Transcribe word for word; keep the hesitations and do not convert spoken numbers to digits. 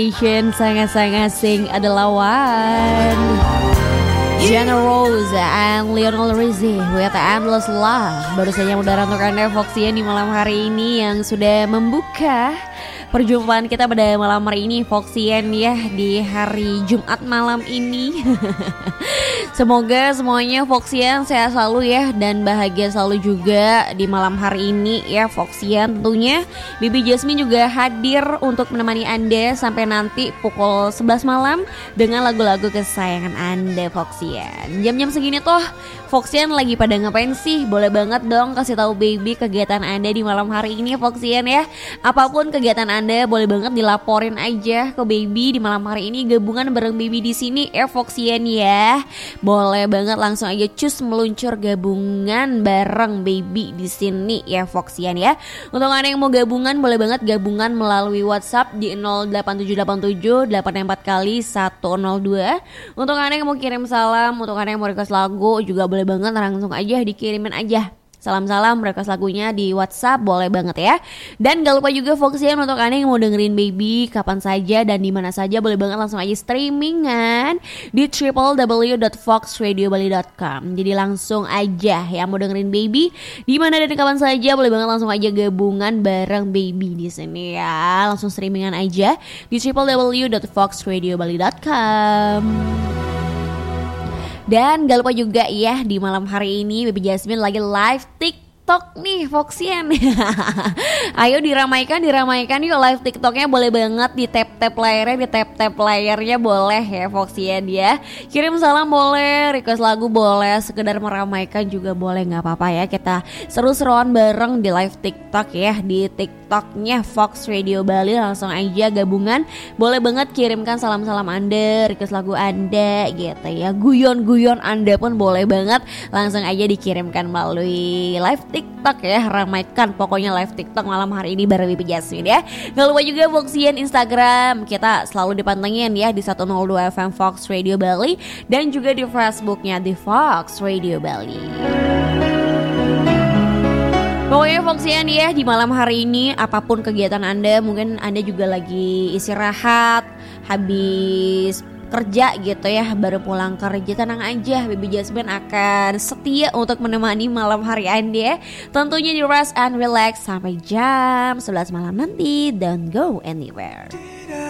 Sangat-sangat asing adalah One Jenna Rose and Lionel Richie with Endless Love. Baru saja udara untuk Anda Foxian di malam hari ini yang sudah membuka perjumpaan kita pada malam hari ini Foxian ya, di hari Jumat malam ini. Semoga semuanya Foxian sehat selalu ya, dan bahagia selalu juga di malam hari ini ya Foxian. Tentunya Bibi Jasmine juga hadir untuk menemani Anda sampai nanti pukul sebelas malam dengan lagu-lagu kesayangan Anda Foxian. Jam-jam segini tuh Foxian lagi pada ngapain sih? Boleh banget dong kasih tahu Baby kegiatan Anda di malam hari ini Foxian ya. Apapun kegiatan Anda boleh banget dilaporin aja ke Baby di malam hari ini, gabungan bareng Baby di sini ya Foxian ya. Boleh banget langsung aja cus meluncur gabungan bareng Baby di sini ya Foxian ya. Untuk Anda yang mau gabungan boleh banget gabungan melalui WhatsApp di nol delapan tujuh delapan tujuh delapan empat kali satu nol dua. Untuk Anda yang mau kirim salam, untuk Anda yang mau request lagu juga boleh banget langsung aja dikirimin aja salam-salam request lagunya di WhatsApp, boleh banget ya. Dan gak lupa juga Foxian untuk Anda yang mau dengerin Baby kapan saja dan di mana saja, boleh banget langsung aja streamingan di w w w dot fox radio bali dot com. Jadi langsung aja yang mau dengerin Baby di mana dan kapan saja, boleh banget langsung aja gabungan bareng Baby di sini ya. Langsung streamingan aja di w w w dot fox radio bali dot com. Dan gak lupa juga ya, di malam hari ini Baby Jasmine lagi live TikTok nih Foxian. Ayo diramaikan, diramaikan yuk live TikToknya, boleh banget di tap-tap layarnya, di tap-tap layarnya boleh ya Foxian ya. Kirim salam boleh, request lagu boleh, sekedar meramaikan juga boleh, gak apa-apa ya. Kita seru-seruan bareng di live TikTok ya, di TikToknya Fox Radio Bali. Langsung aja gabungan, boleh banget kirimkan salam-salam Anda, request lagu Anda gitu ya. Guyon-guyon Anda pun boleh banget langsung aja dikirimkan melalui live TikTok ya. Ramaikan pokoknya live TikTok malam hari ini bareng Bibi Jasmine ya. Gak lupa juga Foxian Instagram kita selalu dipantengin ya di seratus dua F M Fox Radio Bali, dan juga di Facebooknya di Fox Radio Bali. Pokoknya Foxian ya, di malam hari ini apapun kegiatan Anda, mungkin Anda juga lagi istirahat, habis kerja gitu ya, baru pulang kerja, tenang aja, Baby Jasmine akan setia untuk menemani malam hari Anda. Tentunya di rest and relax sampai jam sebelas malam nanti. Don't go anywhere.